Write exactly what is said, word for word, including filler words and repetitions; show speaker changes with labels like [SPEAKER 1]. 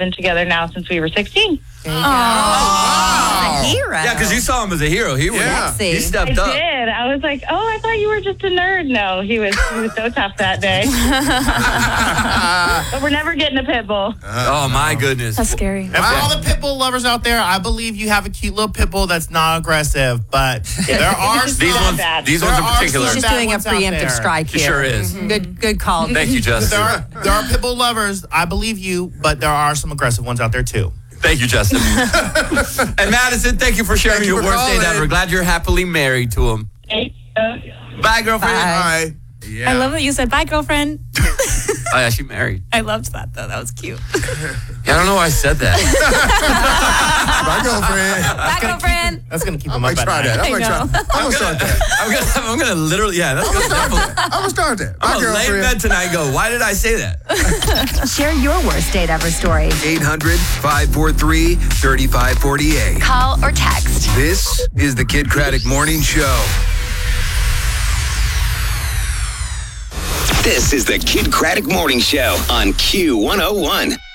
[SPEAKER 1] been together now since we were sixteen.
[SPEAKER 2] There you go. Oh, wow.
[SPEAKER 3] A hero.
[SPEAKER 4] Yeah, because you saw him as a hero. He,
[SPEAKER 2] Yeah.
[SPEAKER 4] he stepped
[SPEAKER 1] I
[SPEAKER 4] up.
[SPEAKER 1] did. I was like, oh, I thought you were just a nerd. No, he was he was so tough that day. But we're never getting a pit bull.
[SPEAKER 4] Oh, my goodness.
[SPEAKER 3] That's scary.
[SPEAKER 5] And for all the pit bull lovers out there, I believe you have a cute little pit bull that's not aggressive, but there are some
[SPEAKER 4] These ones,
[SPEAKER 1] bad.
[SPEAKER 4] these
[SPEAKER 5] There
[SPEAKER 4] ones in
[SPEAKER 5] are
[SPEAKER 4] particular.
[SPEAKER 5] some
[SPEAKER 2] She's
[SPEAKER 5] bad
[SPEAKER 2] doing a
[SPEAKER 5] ones out there.
[SPEAKER 2] preemptive strike
[SPEAKER 4] She
[SPEAKER 2] here.
[SPEAKER 4] sure is.
[SPEAKER 2] Good, good call.
[SPEAKER 4] Thank you, Justin.
[SPEAKER 5] There are, there are pit bull lovers. I believe you, but there are some aggressive ones out there too.
[SPEAKER 4] Thank you, Justin. And Madison, thank you for sharing
[SPEAKER 6] Thank you
[SPEAKER 4] your
[SPEAKER 6] for
[SPEAKER 4] worst date
[SPEAKER 6] calling.
[SPEAKER 4] ever. Glad you're happily married to him.
[SPEAKER 1] Thank you.
[SPEAKER 4] Bye, girlfriend.
[SPEAKER 2] Bye.
[SPEAKER 6] Bye. Yeah.
[SPEAKER 3] I love that you said bye, girlfriend.
[SPEAKER 4] Oh, yeah, she married.
[SPEAKER 3] I loved that, though. That was cute.
[SPEAKER 4] Yeah, I don't know why I said that.
[SPEAKER 6] My girlfriend.
[SPEAKER 3] Bye, girlfriend.
[SPEAKER 5] That's gonna keep
[SPEAKER 6] I
[SPEAKER 5] them
[SPEAKER 6] might
[SPEAKER 5] up at
[SPEAKER 6] try
[SPEAKER 5] night.
[SPEAKER 6] that. I
[SPEAKER 3] I
[SPEAKER 6] might try.
[SPEAKER 3] know.
[SPEAKER 6] I'm gonna start that.
[SPEAKER 4] I'm gonna, I'm gonna literally, yeah, that's gonna
[SPEAKER 6] Start
[SPEAKER 4] definitely.
[SPEAKER 6] that. I'm gonna start that. My
[SPEAKER 4] I'm gonna lay in bed
[SPEAKER 6] girlfriend.
[SPEAKER 4] tonight and go, why did I say that?
[SPEAKER 7] Share your worst date ever story.
[SPEAKER 8] eight hundred, five four three, three five four eight.
[SPEAKER 7] Call or text.
[SPEAKER 8] This is the Kid Craddock Morning Show.
[SPEAKER 9] This is the Kid Craddock Morning Show on Q one oh one.